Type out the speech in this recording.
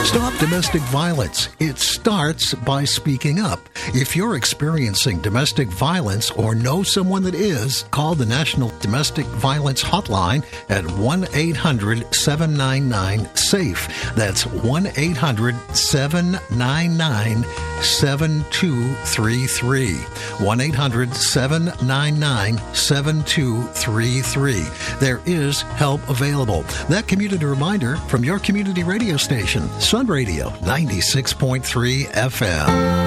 Stop domestic violence. It starts by speaking up. If you're experiencing domestic violence or know someone that is, call the National Domestic Violence Hotline at 1-800-799-SAFE. That's 1-800-799-7233. 1-800-799-7233. There is help available. That community reminder from your community radio station, Sun Radio 96.3 FM.